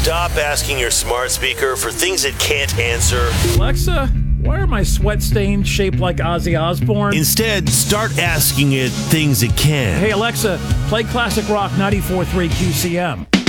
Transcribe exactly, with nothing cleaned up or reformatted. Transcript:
Stop asking your smart speaker for things it can't answer. Alexa, why are my sweat stains shaped like Ozzy Osbourne? Instead, start asking it things it can. Hey, Alexa, play classic rock ninety-four point three Q C M.